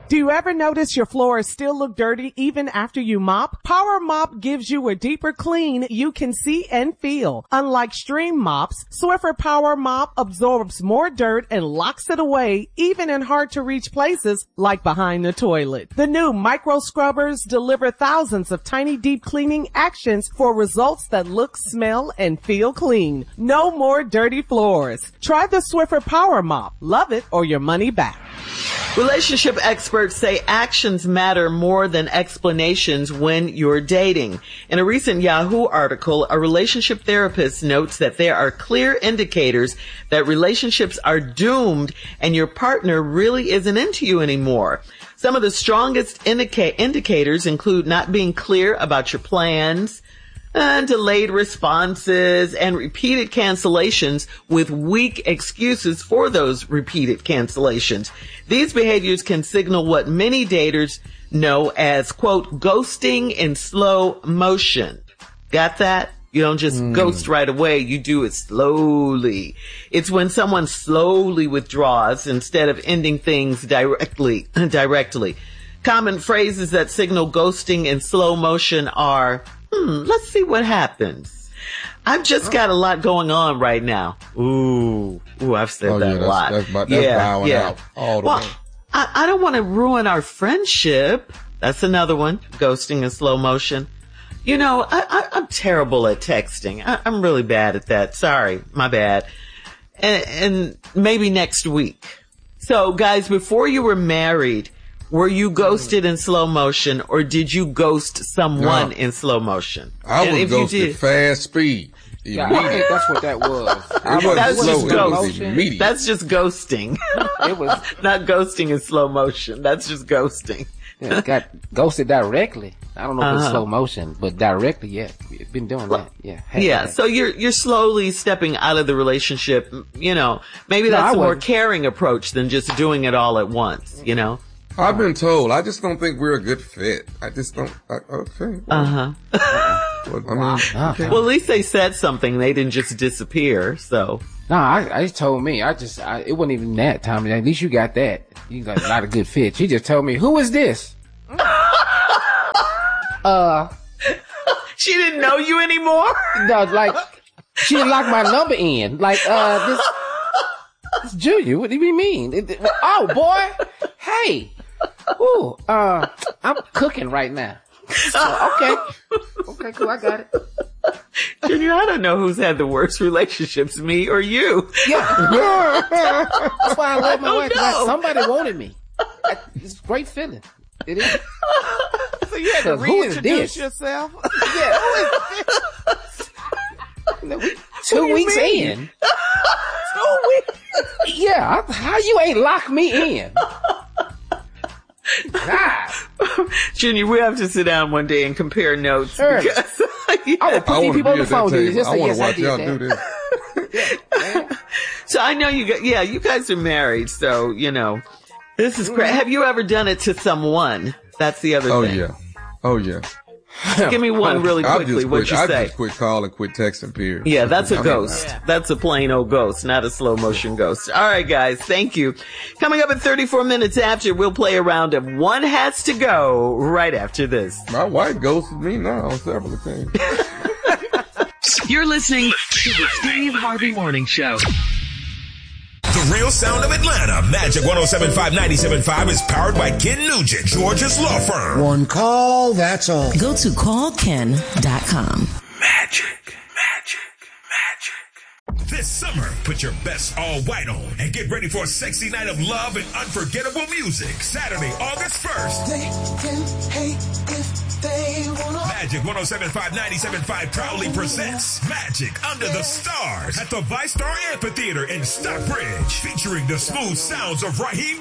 Do you ever notice your floors still look dirty even after you mop? Power Mop gives you a deeper clean you can see and feel. Unlike Stream mops, Swiffer Power Mop absorbs more dirt and locks it away even in hard-to-reach places like behind the toilet. The new micro scrubbers deliver thousands of tiny deep cleaning actions for results that look, smell, and feel clean. No more dirty floors. Try the Swiffer Power Mop. Love it or your money back. Relationship experts say actions matter more than explanations when you're dating. In a recent Yahoo article, a relationship therapist notes that there are clear indicators that relationships are doomed and your partner really isn't into you anymore. Some of the strongest indicators include not being clear about your plans, delayed responses, and repeated cancellations with weak excuses for those repeated cancellations. These behaviors can signal what many daters know as, quote, ghosting in slow motion. Got that? You don't just ghost right away. You do it slowly. It's when someone slowly withdraws instead of ending things directly. Common phrases that signal ghosting in slow motion are, let's see what happens. I've just got a lot going on right now. Ooh, I've said that a lot. That's bowing out all the way. I don't want to ruin our friendship. That's another one. Ghosting in slow motion. You know, I'm terrible at texting. I'm really bad at that. Sorry, my bad. And maybe next week. So guys, before you were married, were you ghosted in slow motion, or did you ghost someone in slow motion? I was ghosted fast speed. Yeah, I think that's what that was. That's slow, just it was immediate. That's just ghosting. It was not ghosting in slow motion. That's just ghosting. Yeah, got ghosted directly. I don't know if it's slow motion, but directly, yeah. We've been doing that. Yeah. Yeah. So you're slowly stepping out of the relationship. You know, maybe that's a more caring approach than just doing it all at once, you know? I've been told. I just don't think we're a good fit. I just don't. Okay. Well, at least they said something. They didn't just disappear. So. No, I just told me. It wasn't even that time. At least you got that. You got not a good fit. She just told me, "Who is this?" She didn't know you anymore. No, like she didn't lock my number in. Like this Junior. What do you mean? Oh boy, hey. Ooh, I'm cooking right now. Okay, cool, I got it. Junior, I don't know who's had the worst relationships, me or you. Yeah. That's why I love my wife. Like, somebody wanted me. It's a great feeling. It is. So you had to reintroduce yourself? Yeah. Who is this? 2 weeks in. 2 weeks? Yeah. How you ain't locked me in? God. Junior, we have to sit down one day and compare notes. Sure. I would put these people on the phone. Just I say, want yes, to watch I y'all did do that. this. So I know you guys are married, so, you know, this is great. Have you ever done it to someone? That's the other thing. Oh, yeah. Give me one really quickly. What'd you say? I just quit calling, quit texting, period. Yeah, that's a ghost. That's a plain old ghost, not a slow motion ghost. All right, guys. Thank you. Coming up at 34 minutes after, we'll play a round of One Has to Go right after this. My wife ghosted me now on several things. You're listening to the Steve Harvey Morning Show. The real sound of Atlanta. Magic 107.5, 97.5 is powered by Ken Nugent, George's law firm. One call, that's all. Go to callken.com. Magic. This summer, put your best all white on and get ready for a sexy night of love and unforgettable music. Saturday, August 1st. They can hate if they wanna. Magic 107.5, 97.5 proudly presents Magic Under the Stars at the ViStar Amphitheater in Stockbridge, featuring the smooth sounds of Raheem